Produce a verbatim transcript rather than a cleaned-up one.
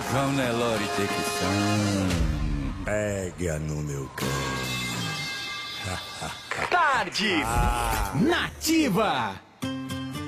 Vão Nelore ter que são. Pega no meu cão. Tarde! Ah. Nativa!